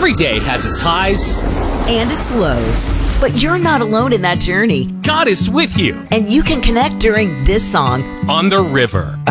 Every day has its highs and its lows. But you're not alone in that journey. God is with you And you can connect during this song, on the river.